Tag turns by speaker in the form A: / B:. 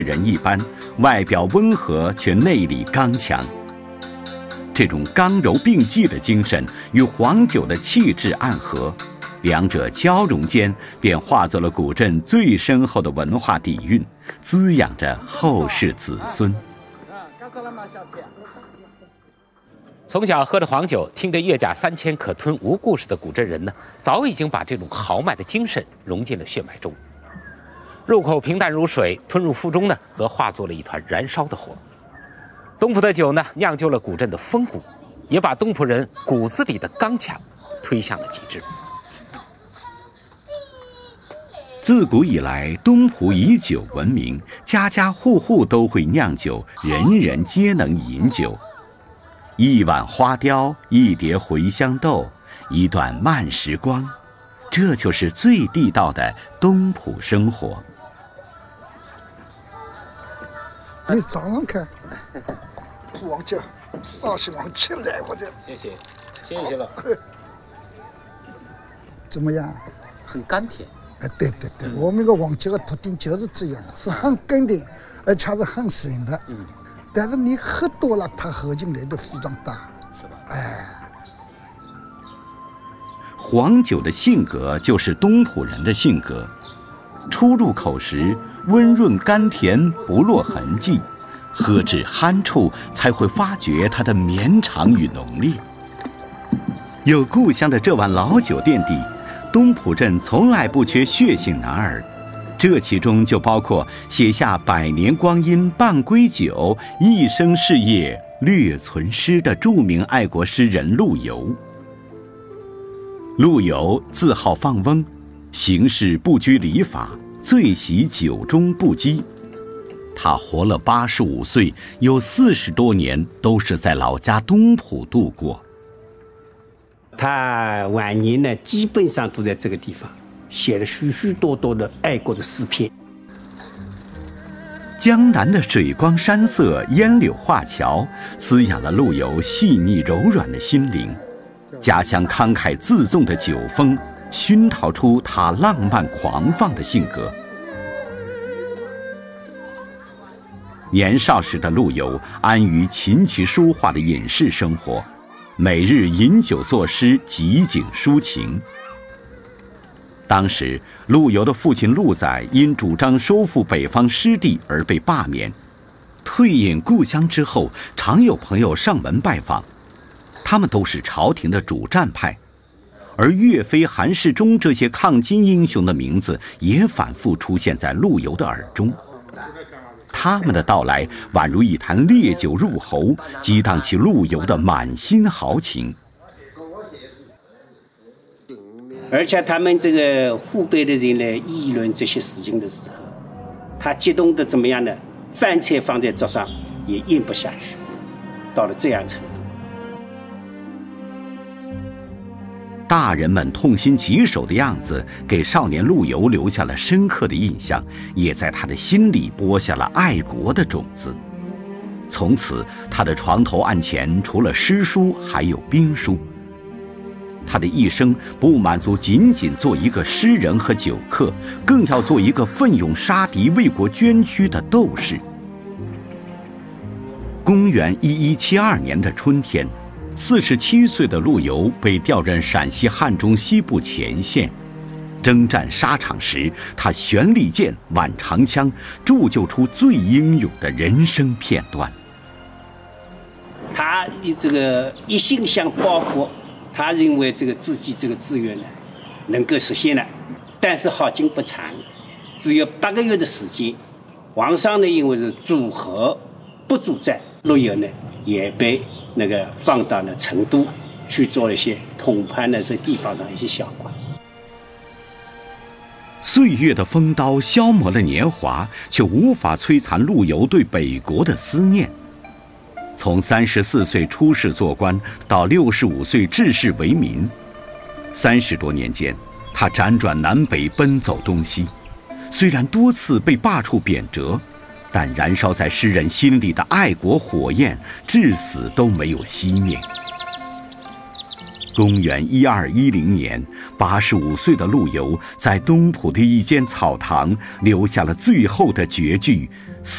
A: 人一般，外表温和却内里刚强。这种刚柔并济的精神与黄酒的气质暗合，两者交融间便化作了古镇最深厚的文化底蕴，滋养着后世子孙。
B: 从小喝着黄酒，听着越甲3000可吞无故事的古镇人呢，早已经把这种豪迈的精神融进了血脉中。入口平淡如水，吞入腹中呢，则化作了一团燃烧的火。东浦的酒呢，酿就了古镇的风骨，也把东浦人骨子里的刚强推向了极致。
A: 自古以来，东浦以酒闻名，家家户户都会酿酒，人人皆能饮酒。一碗花雕，一碟茴香豆，一段慢时光，这就是最地道的东浦生活。
C: 你早上看，忘记绍兴王起来或者。
B: 谢谢，谢谢了。
C: 怎么样？
B: 很甘甜。
C: 对，我们个王家的特点就是这样，是很甘甜，而且是很深的。但是你喝多了，它喝进来的非常大，是吧？
A: 黄酒的性格就是东浦人的性格，初入口时温润甘甜，不落痕迹，喝至酣处才会发觉它的绵长与浓烈。有故乡的这碗老酒垫底，东浦镇从来不缺血性男儿。这其中就包括写下百年光阴半归酒，一生事业略存诗的著名爱国诗人陆游。陆游自好放翁，行事不拘礼法，最喜酒中不羁。他活了85岁，有40多年都是在老家东浦度过。
D: 他晚年呢，基本上都在这个地方写了许许多多的爱国的诗篇。
A: 江南的水光山色、烟柳画桥，滋养了陆游细腻柔软的心灵。家乡慷慨自纵的酒风，熏陶出他浪漫狂放的性格。年少时的陆游安于琴棋书画的隐士生活，每日饮酒作诗，极景抒情。当时，陆游的父亲陆载因主张收复北方失地而被罢免。退隐故乡之后，常有朋友上门拜访，他们都是朝廷的主战派，而岳飞、韩世忠这些抗金英雄的名字也反复出现在陆游的耳中。他们的到来宛如一坛烈酒入喉，激荡起陆游的满心豪情。
D: 而且他们这个湖北的人来议论这些事情的时候，他激动的怎么样呢？饭菜放在桌上也咽不下去，到了这样程度。
A: 大人们痛心疾首的样子，给少年陆游留下了深刻的印象，也在他的心里播下了爱国的种子。从此，他的床头案前除了诗书，还有兵书。他的一生不满足仅仅做一个诗人和酒客，更要做一个奋勇杀敌、为国捐躯的斗士。公元1172年的春天，47岁的陆游被调任陕西汉中西部前线。征战沙场时，他悬利剑、挽长枪，铸就出最英勇的人生片段。
D: 他这个一心想报国，他认为这个自己这个志愿呢能够实现了，但是好景不长，只有8个月的时间。皇上呢因为是主和不主战，陆游呢也被那个放到了成都去做一些统判的这地方上一些小官。
A: 岁月的风刀消磨了年华，却无法摧残陆游对北国的思念。从34岁出仕做官到65岁致仕为民，30多年间，他辗转南北，奔走东西。虽然多次被罢黜贬谪，但燃烧在诗人心里的爱国火焰，至死都没有熄灭。公元1210年，85岁的陆游在东浦的一间草堂留下了最后的绝句。